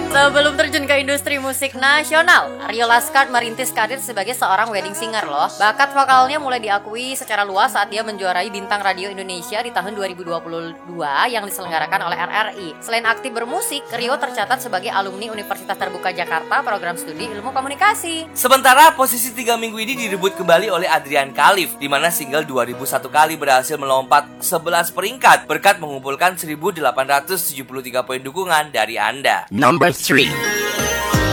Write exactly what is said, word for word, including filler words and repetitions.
Sebelum terjun ke industri musik nasional, Rio Laskard merintis karir sebagai seorang wedding singer loh. Bakat vokalnya mulai diakui secara luas saat dia menjuarai Bintang Radio Indonesia di tahun dua ribu dua puluh dua yang diselenggarakan oleh R R I. Selain aktif bermusik, Rio tercatat sebagai alumni Universitas Terbuka Jakarta program studi ilmu komunikasi. Sementara posisi tiga minggu ini direbut kembali oleh Adrian Khalif, di mana single dua ribu satu kali berhasil melompat sebelas peringkat berkat mengumpulkan seribu delapan ratus tujuh puluh tiga poin dukungan dari Anda. Number three.